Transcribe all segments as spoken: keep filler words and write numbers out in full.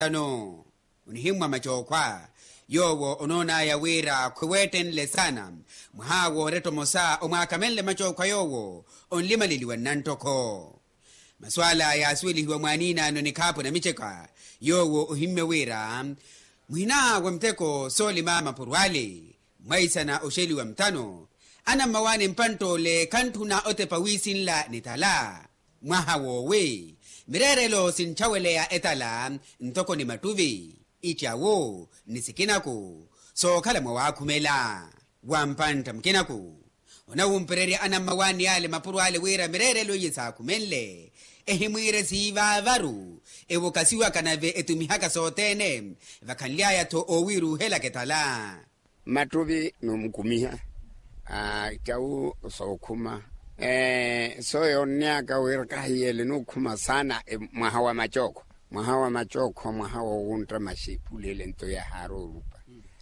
tano unihimwa machokwa yowo onona ya wira kweweten lesana mhawo reto mosa omwakamenle machokwa yowo onlima liliwa nantoko maswala ya aswili hiwa mwanina nonikapo na micheka yowo uhimme wira muhina wa mteko soli mama purwale maisa na osheli wa mtano ana mawane mpanto le kantuna ote pawisin la nitala mwahawo we mirerelo sinchawele ya etala ntoko ni matuvi ichawo nisikinako so kala mwakumela wampanta mkinako ona umpereri ana mawani yale mapurwale wira mirerelo yisa kumele ehimwire siva varu ewo kasiwa kanave etumihaka sotene vakanliaya to owiru hela ketala matuvi numkumiha ah chau sokuma eh soyo nyaka wirka hiyele nukuma sana e, mwahawa machoko mwahawa machoko mwahawa unta mashipulele nto ya harurupa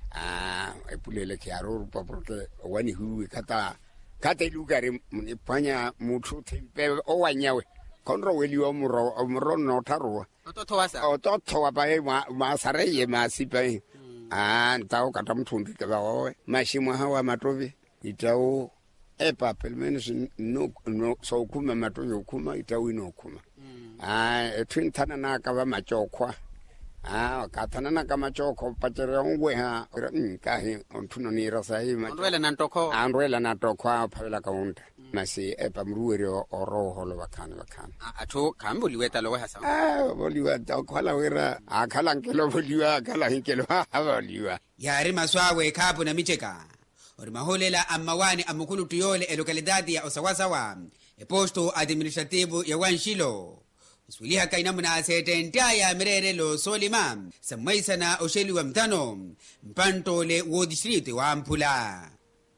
ah epulele ki harurupa porque wani huwi kata kata ilugari panya mutu tempe owanyawe konro weliwa muro muro notaruwa ototowasa ototowa bae ma masareye masipa ah ntao kata mtundi kabawe mashimwa hawa matovi itao epa pelmenos no no so kuma matovi kuma itao inokuma ah twintana na kaba machokwa ah katana na kama choko pachere ongwe ha nkahi ontuno ni rasahi ma andwela nantoko andwela natokwa phala kaunta masi epa mruweri oroho lo bakana bakana atho kambo liweta lo hasa ah boliwa takwala wera akhala nkelo boliwa akhala nkelo ha boliwa yari maswawe kapo na micheka orimaholela amawani amukulu tuyole e localidade ya Osawasawa e posto administrativo ya Wanshilo uswiliha kaina muna setenta ya mirerelo solima samaisa na osheli wa mtano mpanto le wo distrito wa Ampula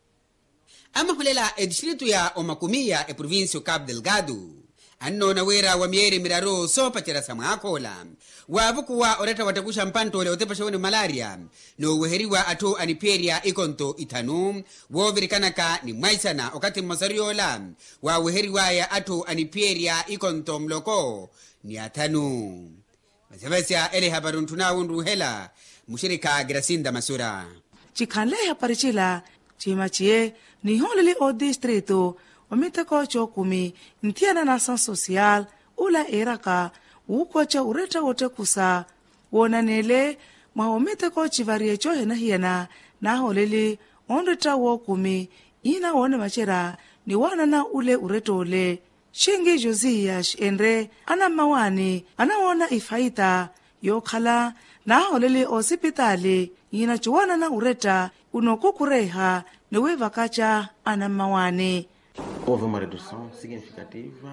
ama hulela e distrito ya Omakumia e provincio Cabo Delgado anno na wera wa mieri miraro so pachera samakola wavukuwa oreta watakusha mpanto le otepa shawone malaria no weheriwa ato aniperia ikonto itanu wo virikanaka ni maisana okati masariola wa weheriwa ya ato aniperia ikonto mloko ni atanu masabasya ele habaruntuna undu hela mushirika Gracinda Masura chikhanle haparichila chimachie ni holili o distrito omiteko chokumi ntiana na san social ula eraka ukocha ureta wote kusa wonanele mwa omiteko chivarie cho hena hiena na holili ondeta wokumi ina wone machera ni wana na ule ureto ule shingi Josias endre ana mawani anaona ifaita yokhala na holili hospitali ina chuwana na ureta unokukureha niwe vakacha ana mawani. Houve uma redução significativa.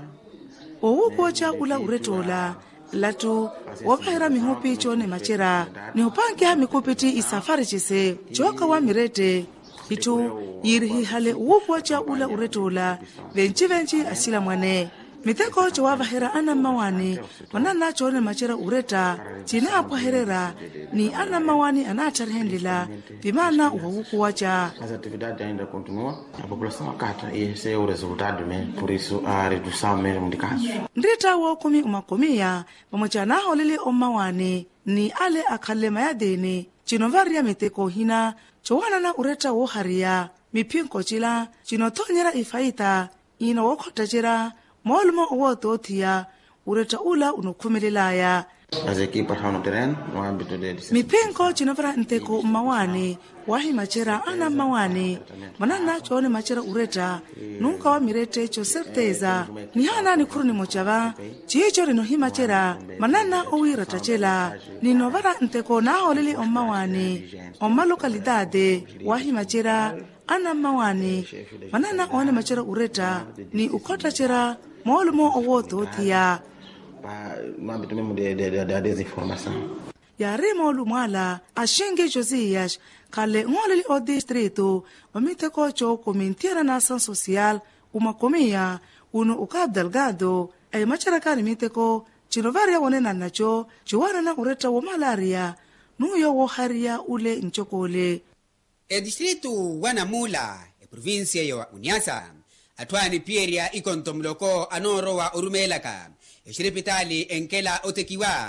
Owukocha ula uretola latu wapahera mihupi chone machera ni upange ha mikupiti isafari chise choka wa mirete itu yirihi hale owukocha ula uretola venchi venchi asila mwane miteko cho wavahera ana mawani wanana chone machera ureta chine apaherera ni ana mawani anatarhendila vimana owukocha. As atividades ainda continuam, a população acata e esse é o resultado mesmo, por isso a redução mesmo de casos. Ndita wokumi umakomia pamoja na holili omawani ni ale akhale mayadeni chinovaria miteko hina chowana na ureta woharia mipinko chila chinotonyera ifaita ino wokotachira molmo owotothia ureta ula unokhumelelaya. As equipas estão no terreno, no âmbito de mipinko chinovara nteko mawani wahi machera ana mawani manana chone machera ureta nunca wa mirete cho certeza ni hana ni kuruni mochava chicho rino himachera manana owira tachela ni novara nteko na holili omawani oma localidade wahi machera ana mawani manana one machera ureta ni ukota chera molmo owoto tia no âmbito mesmo de, de, de, de desinformação. Yarimo lumala ashingi Josias kale ngolili o distrito omiteko cho komentiana na san social umakomia uno ukab Delgado ay macharakani miteko chinovaria wonena nacho chiwana na ureta wa malaria nuyo wo haria ule nchokole. E distrito Wanamula e provincia ya Uniasa atwani pieria ikonto mloko anoro wa urumelaka eshiripitali enkela otekiwa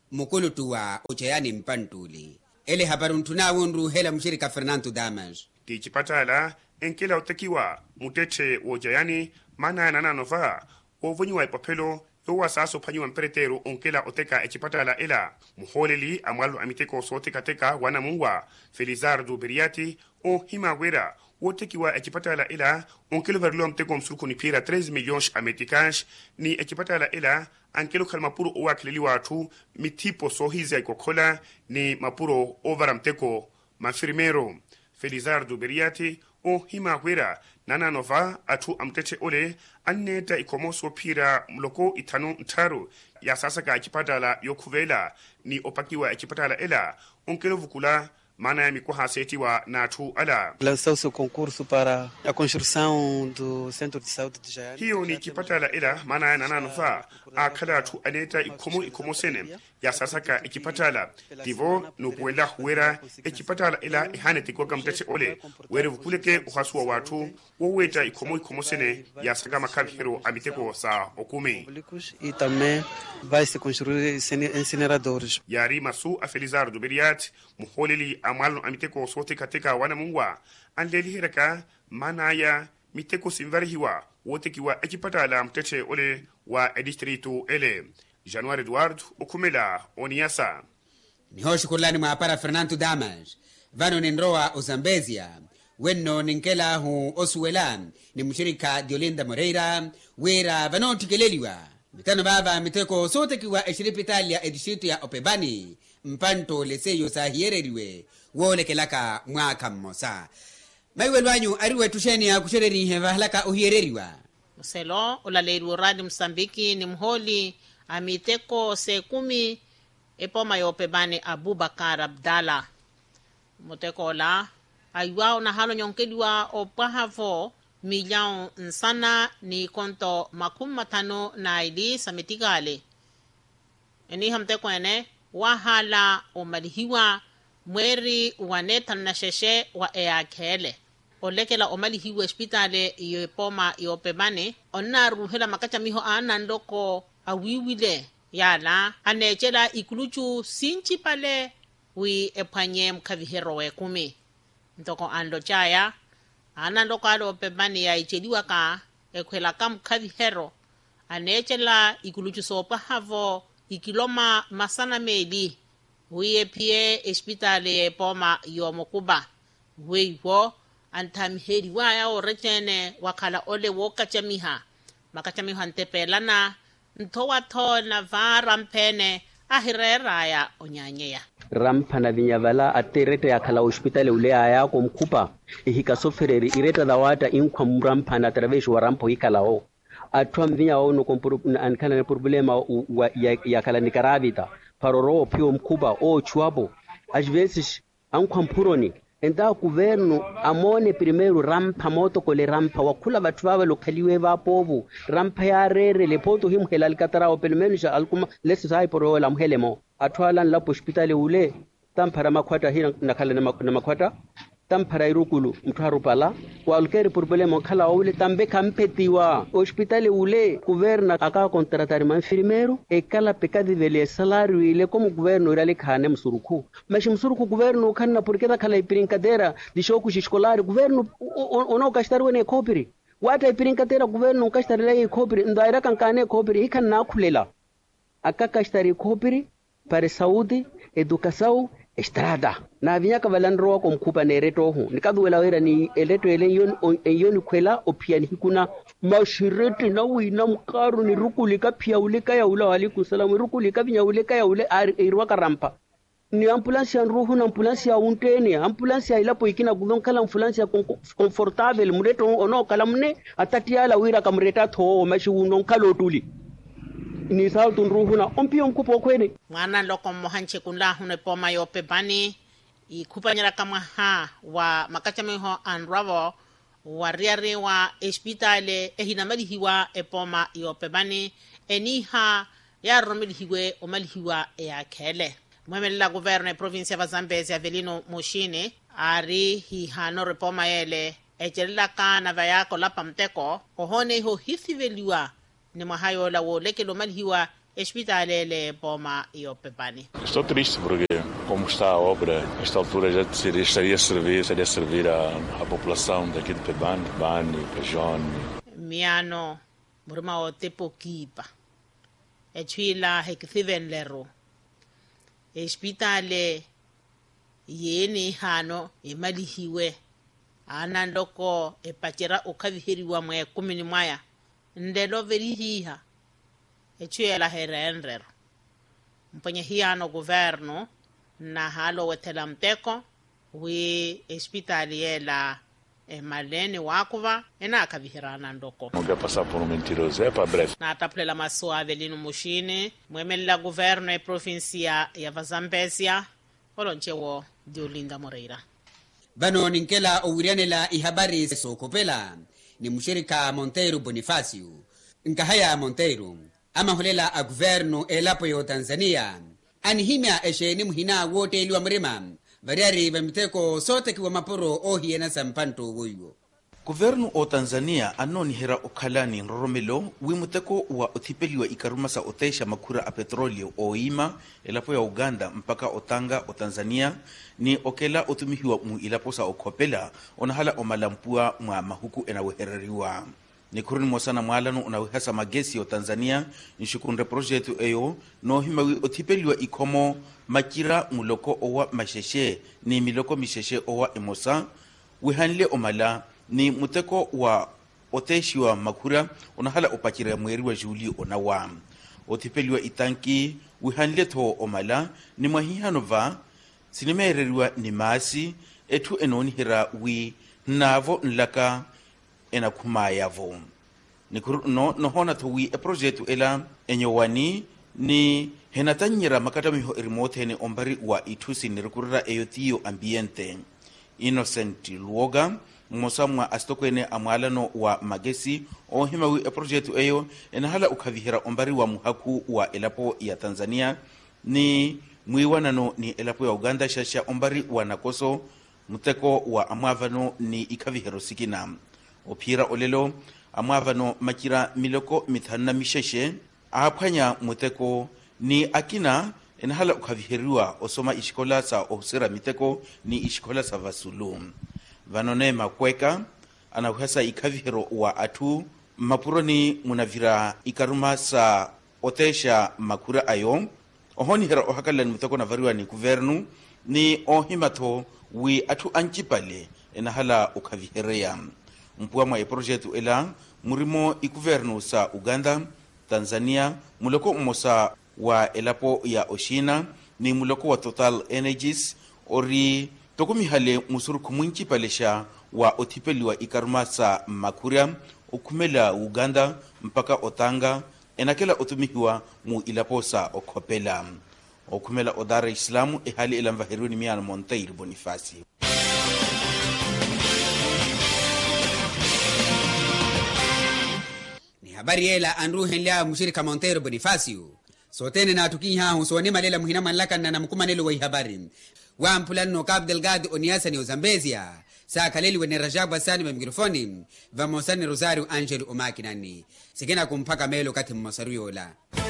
mukulu tuwa uchayani mpantuli ele habaruntuna wunru hela mshirika Fernando Damas ti chipatala enkela utakiwa mutete wojayani mana nana nova ovunyiwa ipapelo yowa saso phanyiwa mperetero onkela oteka echipatala ela muholeli amwalu amiteko soteka teka wana mungwa Felizardo Beriati o himawera wotekiwa echipatala ela onkelo verlo mteko msuruku ni pira treze milhões americanos ni echipatala ela ankelo kalmapuro owakileli watu mitipo sohiza ikokhola ni mapuro ovara mteko mafirmero Felizardo Beriati o himawera nana nova atu amtete ole anneta ikomoso pira mloko itano ntaru ya sasa ka echipatala yokhuvela ni opakiwa echipatala ela onkelo vukula mana ya mikoha setiwa na atu ala. Lançou-se o concurso para a construção do Centro de Saúde de Jayani. Hiyo ni chipatala ila mana ya nana nufa akala atu aleta ikomo ikomo sene ya sasa ka echipatala divo nubuela huera echipatala ila ihane tikoka mtete ole were vukuleke uhasua watu woweta ikomo ikomo sene ya saka makabihero amiteko sa okumi. E também vai se construir incineradores. Yari masu a Felizardo Beriati muholeli amalno amiteko sote katika wana mungwa andeli hiraka manaya miteko simvarihiwa wote kiwa echipatala mtete ole wa edistritu ele. Januari Eduardo ukumela oniasa niho shukurlani mwapara Fernando Damas vano ninroa Uzambezia wenno ninkela hu osuwela ni mshirika Diolinda Moreira wera vano tikeleliwa mitano baba miteko sote kiwa eshiripitalia edistritu ya Opebani mpanto leseyo sahiereriwe wole kelaka mwaka mmosa maiwe lwanyu ariwe tusheni ya kushereri heva halaka uhiereriwa Muselo ulaleriwa radi Msambiki ni mholi amiteko sekumi epoma yopebane Abubakar Abdalla muteko la aywa na halo nyonkeliwa opahavo milhão nsana ni konto makumi matano na ili samitigale eni hamteko ene wahala omalihiwa mweri waneta na sheshe wa eakele olekela omalihiwa hospitale yopoma yopebane onna ruhela makacha miho ana ndoko awiwile yala anechela ikuluchu sinchi pale wi ephanye mkhavihero wekumi ntoko ando chaya ana ndoko alo pebani ya icheliwa ka ekwela ka mkhavihero anechela ikuluchu sopa havo ikiloma masana meli wi epie hospitale poma yomokuba weiwo antamheri waya orechene wakala ole wokachamiha makachamiha ntepelana ntowa thona vara mpene ahireraya onyanyeya rampa na vinyavala aterete ya kala hospitali ule aya ko mkupa ihika sofereri ireta dawata inkwa mrampa na travesh wa rampo ikalao atwa mvinya wao no ankana na problema ya, ya kala nikaravita paroro pio mkuba o chuabo às vezes ankwa mpuroni enda governo amone primeiro rampa moto kole rampa wakula watu wawe lokaliwe vapovu rampa ya rere lepoto himu helal katarao pelmenisha alkuma lesi sai poro la mhelemo atwalan la hospitali ule tampara makwata hina nakala na makwata tampara irukulu mtharu pala walkeri problema khala ule tambe kampetiwa hospitali ule governo aka contratar ma enfermeiro e kala pecado de salário ile como governo irale khane msuruku mas msuruku governo khanna porque da khala brincadeira de shoku escolar governo ono gastar wene kopiri wata brincadeira governo gastar le kopiri ndaira kankane kopiri ikanna khulela aka gastar kopiri para saúde educação estrada na vinha kavalandro ko mkupa nereto hu nikaduela wera ni eleto ele yon yon kwela opiani hikuna mashireti na wina mkaru ni rukuli ka pia ulika ya ula waliku salamu rukuli ka vinya ulika ya ule irwa karampa ni ambulance ya ruhu na ambulance ya unteni ambulance ya ilapo ikina gudon kala ambulance ya confortable mureto ono kala mne atatia la wira kamreta tho mashi unon kalo tuli ni sautun ruhuna ompion kupo kwene mwana loko mohanche kunla hune poma yope bani ikupanyara kama ha wa makachameho anravo wariare wa hospitale ehinamali hiwa epoma yope bani eniha ya romili hiwe omali hiwa ya kele mwemela gouverne provincia ya Zambezi Avelino Moshine ari hihano repoma yele echelela kana vayako lapa mteko ohone ho hithiveliwa ni mahayo la wo leke lo malhiwa hospitale le poma iyo pepani. Estou triste porque, como está a obra, a esta altura já seria, estaria a servir, estaria a servir a, a população daqui de Pebani, Bani, Pejone. Miano, burma o tepo kipa. E chuila hekithiven lero. Hospitale yeni hano imalihiwe. Ana ndoko e pachera ukavihiriwa mwe kumini mwaya. Ndelo verihiha. E chuela herenrero. Mponye hiano governo na halo wetela mteko wi hospitali yela e maleni wakuva ena akavihirana ndoko. Não quer passar por um mentiroso, é para breve. Na taplela masua Avelino Mushini, mwemela governo e provincia ya Vazambesia, olonchewo Diolinda Moreira. Bano ninkela owirianela ihabari sokopela ni mshirika Monteiro Bonifacio. Nkahaya Monteiro ama holela a governo elapo yo Tanzania. Anihimia esheni muhina wote iliwa mrema. Variari vemteko sote kiwa maporo ohi na sampanto wuyo. Governo o Tanzania anoni hera okhalani nroromelo wimuteko wa othipeliwa ikarumasa otesha makura a petrolio o ima elapo ya Uganda mpaka otanga o Tanzania ni okela otumihiwa mu ilaposa okhopela onahala omalampua mwa mahuku enawehereriwa. Ni kuruni mwasana mwalano unawihasa magesi o Tanzania nishukunre projektu eyo no himawi othipeliwa ikomo makira muloko owa masheshe ni miloko misheshe owa emosa wihanile omala ni muteko wa oteshiwa makura onahala opachira ya mweri wa juli onawa. Othipeliwa itanki wihanile to omala ni mwahihanova sinimereriwa ni maasi etu enoni hira wi navo nlaka ena kumayavo. No, no hona to wi e projektu ela enyowani ni henatanyira makatamiho remote hene ombari wa itusi nirikurira eyotiyo ambiente. Innocent Luoga mosamwa astokwene amwalano wa magesi o himawi e projektu eyo enahala ukavihira ombari wa muhaku wa elapo ya Tanzania ni mwiwanano ni elapo ya Uganda shasha ombari wa nakoso muteko wa amwavano ni ikavihero sikina. Opira olelo amwavano makira miloko mithana misheshe ahaphanya muteko ni akina enahala ukaviheriwa osoma ishikola sa ohusira miteko ni ishikola sa vasulu. Vanone makweka anahuhasa ikavihero wa atu mapuroni munavira ikaruma sa otesha makura ayo ohoni hera ohakala ni muteko na variwa ni kuvernu ni ohimato wi atu anchipale enahala ukaviherea. Mpua mwa e projektu ela murimo ikuvernu sa Uganda, Tanzania, muloko umosa wa elapo ya Oshina ni muloko wa Total Energies ori tokumihale musuru kumunchi palesha wa othipeliwa ikaruma sa makura ukumela Uganda mpaka Otanga enakela otumihiwa mu ilapo sa okhopela. Okumela odara Islamu ehali elamvaheruni miana Monteiro Bonifacio. Habari yela anruhen lia mshirika Monteiro Bonifacio. Sotene na tukiha husoni malela muhina manlaka na namkumanelo wa habari. Wa mpulano Cabo Delgado oniasa ni Zambezia. Sa kaleli wene Rajabu Hasani wa mikrofoni. Vamosani Rosario Angelo Omakinani. Sikena kumpaka melo kati mmasaruyola.